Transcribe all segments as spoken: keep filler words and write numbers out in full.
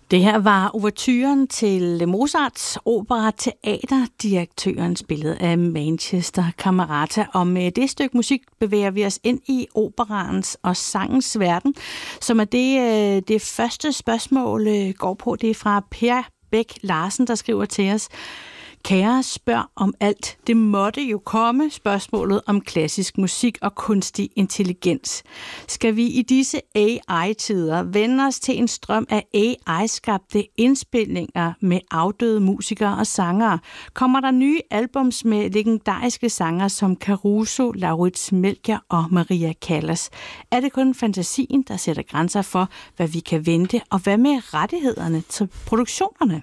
Det her var ouverturen til Mozarts opera Teater. Direktøren spillet af Manchester Camerata. Og med det stykke musik bevæger vi os ind i operaens og sangens verden, som er det, det første spørgsmål går på. Det er fra Per Bæk Larsen, der skriver til os: Kære, spørg om alt. Det måtte jo komme, spørgsmålet om klassisk musik og kunstig intelligens. Skal vi i disse A I-tider vende os til en strøm af A I-skabte indspilninger med afdøde musikere og sangere? Kommer der nye albums med legendariske sangere som Caruso, Laurits Melchior og Maria Callas? Er det kun fantasien, der sætter grænser for, hvad vi kan vente? Og hvad med rettighederne til produktionerne?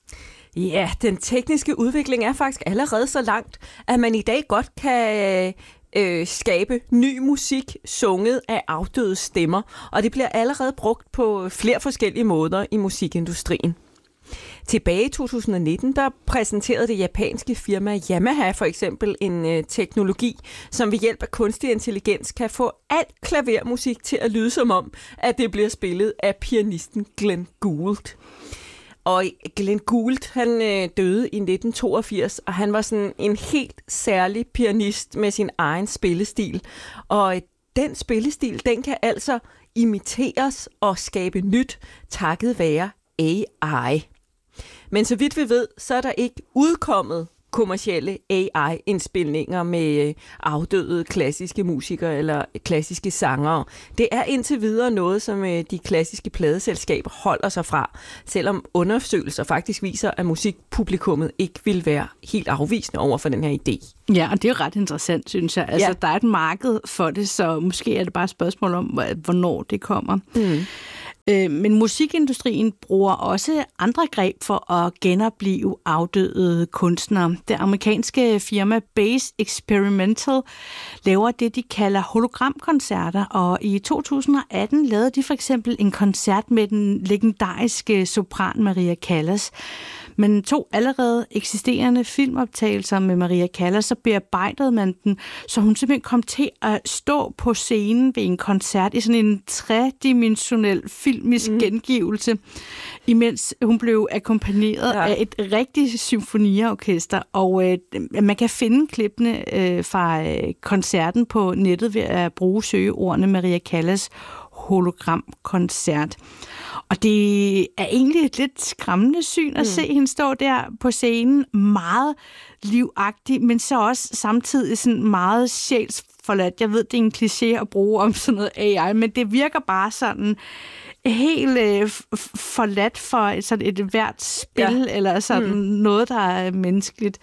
Ja, den tekniske udvikling er faktisk allerede så langt, at man i dag godt kan øh, skabe ny musik, sunget af afdøde stemmer, og det bliver allerede brugt på flere forskellige måder i musikindustrien. Tilbage i to tusind nitten, der præsenterede det japanske firma Yamaha for eksempel en øh, teknologi, som ved hjælp af kunstig intelligens kan få alt klavermusik til at lyde som om, at det bliver spillet af pianisten Glenn Gould. Og Glenn Gould, han øh, døde i nitten toogfirs, og han var sådan en helt særlig pianist med sin egen spillestil. Og øh, den spillestil, den kan altså imiteres og skabe nyt takket være A I. Men så vidt vi ved, så er der ikke udkommet kommercielle A I-indspilninger med afdøde klassiske musikere eller klassiske sangere. Det er indtil videre noget, som de klassiske pladeselskaber holder sig fra, selvom undersøgelser faktisk viser, at musikpublikummet ikke vil være helt afvisende over for den her idé. Ja, og det er jo ret interessant, synes jeg. Altså, ja. Der er et marked for det, så måske er det bare et spørgsmål om, hvornår det kommer. Mm. Men musikindustrien bruger også andre greb for at genoplive afdøde kunstnere. Det amerikanske firma Base Experimental laver det, de kalder hologramkoncerter, og i to tusind atten lavede de for eksempel en koncert med den legendariske sopran Maria Callas. Men tog allerede eksisterende filmoptagelser med Maria Callas, så bearbejdede man den, så hun simpelthen kom til at stå på scenen ved en koncert i sådan en tredimensionel filmisk mm. gengivelse, imens hun blev akkompagneret ja. af et rigtigt symfoniorkester. Og øh, man kan finde klippene øh, fra øh, koncerten på nettet ved at bruge søgeordene Maria Callas hologramkoncert. Og det er egentlig et lidt skræmmende syn at mm. se hende stå der på scenen, meget livagtig, men så også samtidig sådan meget sjælsforladt. Jeg ved, det er en kliché at bruge om sådan noget A I, men det virker bare sådan helt øh, forladt for sådan et hvert spil, ja. eller sådan mm. noget, der er menneskeligt.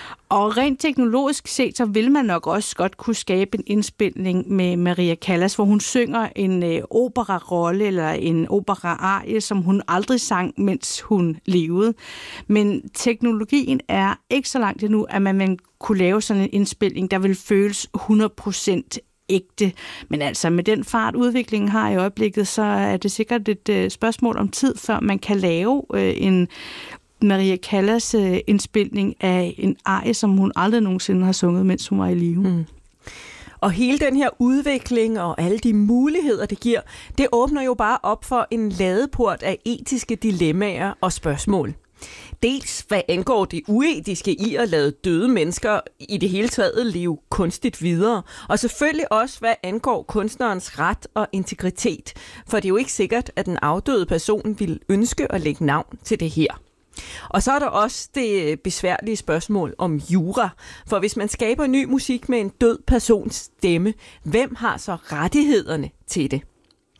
Og rent teknologisk set, så vil man nok også godt kunne skabe en indspilning med Maria Callas, hvor hun synger en øh, opera-rolle eller en opera-arie, som hun aldrig sang, mens hun levede. Men teknologien er ikke så langt endnu, at man, man kunne lave sådan en indspilning, der vil føles hundrede procent ægte. Men altså med den fart, udviklingen har i øjeblikket, så er det sikkert et øh, spørgsmål om tid, før man kan lave øh, en Maria Callas øh, indspilning af en arie, som hun aldrig nogensinde har sunget, mens hun var i live. Mm. Og hele den her udvikling og alle de muligheder, det giver, det åbner jo bare op for en ladeport af etiske dilemmaer og spørgsmål. Dels hvad angår det uetiske i at lade døde mennesker i det hele taget leve kunstigt videre, og selvfølgelig også hvad angår kunstnerens ret og integritet, for det er jo ikke sikkert, at den afdøde person vil ønske at lægge navn til det her. Og så er der også det besværlige spørgsmål om jura, for hvis man skaber ny musik med en død persons stemme, hvem har så rettighederne til det?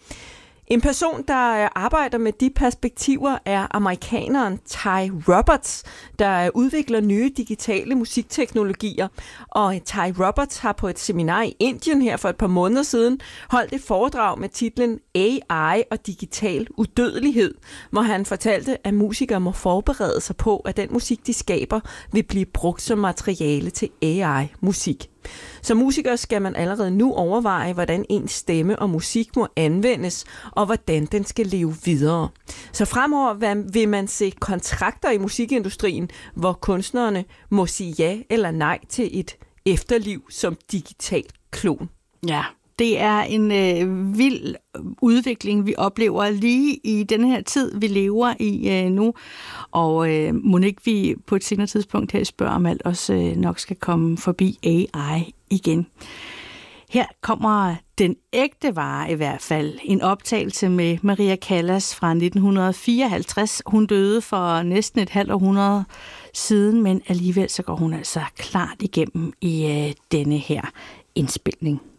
En person, der arbejder med de perspektiver, er amerikaneren Ty Roberts, der udvikler nye digitale musikteknologier. Og Ty Roberts har på et seminar i Indien her for et par måneder siden holdt et foredrag med titlen A I og digital udødelighed, hvor han fortalte, at musikere må forberede sig på, at den musik, de skaber, vil blive brugt som materiale til A I-musik. Som musiker skal man allerede nu overveje, hvordan ens stemme og musik må anvendes, og hvordan den skal leve videre. Så fremover vil man se kontrakter i musikindustrien, hvor kunstnerne må sige ja eller nej til et efterliv som digital klon. Ja, Det er en øh, vild udvikling, vi oplever lige i den her tid, vi lever i øh, nu. Og øh, må ikke vi på et senere tidspunkt her spørger om alt også øh, nok skal komme forbi A I igen. Her kommer den ægte vare i hvert fald. En optagelse med Maria Callas fra nitten fireoghalvtreds. Hun døde for næsten et halvt århundrede siden, men alligevel så går hun altså klart igennem i øh, denne her indspilning.